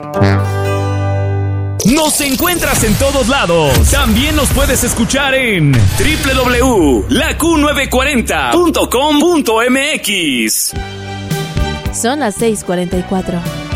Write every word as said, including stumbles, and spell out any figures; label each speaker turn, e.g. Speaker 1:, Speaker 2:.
Speaker 1: Nos encuentras en todos lados. También nos puedes escuchar en doble u doble u doble u punto la q novecientos cuarenta punto com punto m x.
Speaker 2: Son las seis cuarenta y cuatro.